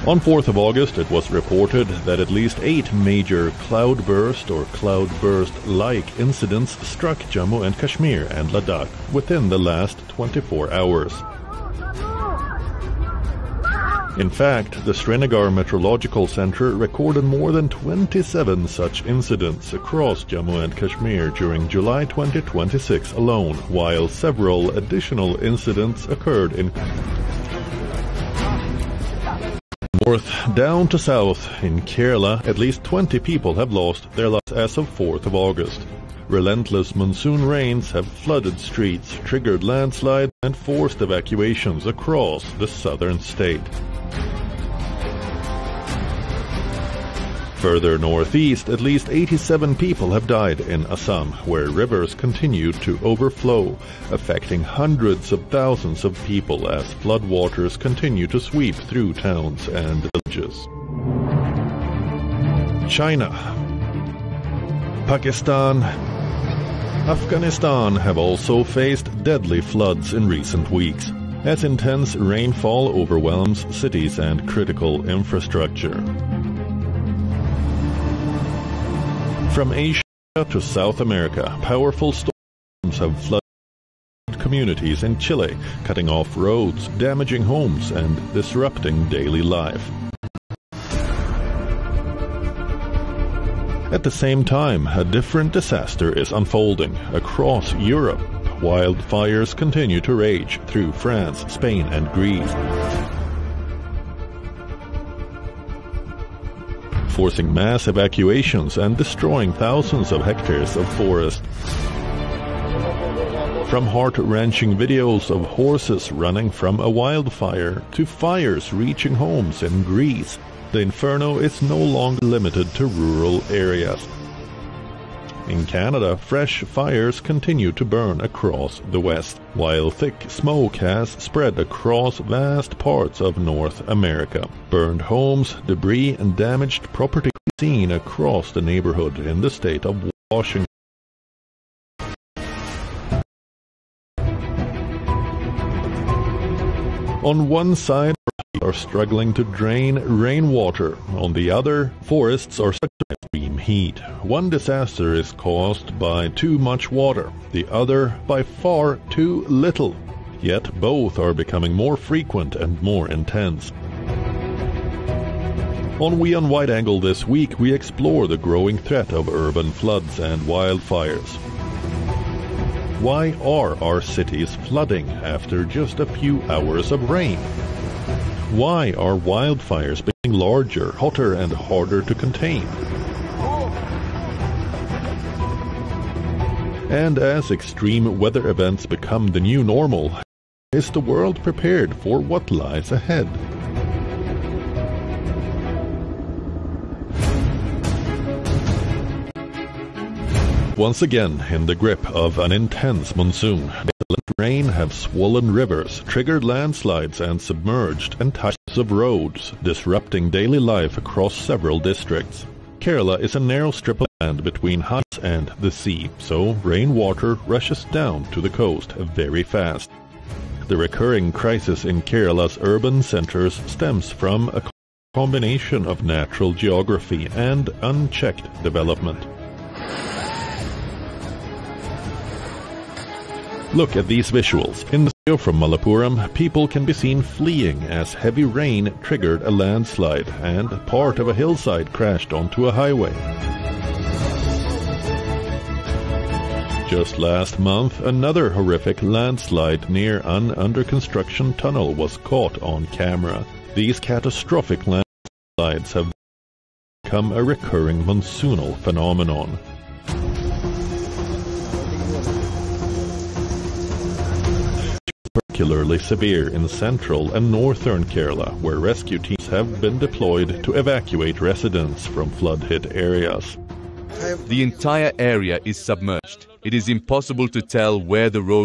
On 4th of August, it was reported that at least 8 major cloudburst or cloudburst-like incidents struck Jammu and Kashmir and Ladakh within the last 24 hours. In fact, the Srinagar Meteorological Center recorded more than 27 such incidents across Jammu and Kashmir during July 2026 alone, while several additional incidents occurred in north down to south. In Kerala, at least 20 people have lost their lives as of 4th of August. Relentless monsoon rains have flooded streets, triggered landslides, and forced evacuations across the southern state. Further northeast, at least 87 people have died in Assam, where rivers continue to overflow, affecting hundreds of thousands of people as floodwaters continue to sweep through towns and villages. China, Pakistan, Afghanistan have also faced deadly floods in recent weeks, as intense rainfall overwhelms cities and critical infrastructure. From Asia to South America, powerful storms have flooded communities in Chile, cutting off roads, damaging homes, and disrupting daily life. At the same time, a different disaster is unfolding across Europe. Wildfires continue to rage through France, Spain, and Greece, forcing mass evacuations and destroying thousands of hectares of forest. From heart-wrenching videos of horses running from a wildfire to fires reaching homes in Greece, the inferno is no longer limited to rural areas. In Canada, fresh fires continue to burn across the west, while thick smoke has spread across vast parts of North America. Burned homes, debris, and damaged property seen across the neighborhood in the state of Washington. On one side, are struggling to drain rainwater. On the other, forests are subject to extreme heat. One disaster is caused by too much water, the other by far too little. Yet both are becoming more frequent and more intense. On WION Wide Angle this week, we explore the growing threat of urban floods and wildfires. Why are our cities flooding after just a few hours of rain? Why are wildfires becoming larger, hotter, and harder to contain? And as extreme weather events become the new normal, is the world prepared for what lies ahead? Once again, in the grip of an intense monsoon, rain have swollen rivers, triggered landslides, and submerged entire of roads, disrupting daily life across several districts. Kerala is a narrow strip of land between heights and the sea, so rainwater rushes down to the coast very fast. The recurring crisis in Kerala's urban centers stems from a combination of natural geography and unchecked development. Look at these visuals. In the video from Malappuram, people can be seen fleeing as heavy rain triggered a landslide and part of a hillside crashed onto a highway. Just last month, another horrific landslide near an under-construction tunnel was caught on camera. These catastrophic landslides have become a recurring monsoonal phenomenon. Particularly severe in central and northern Kerala, where rescue teams have been deployed to evacuate residents from flood-hit areas. The entire area is submerged. It is impossible to tell where the road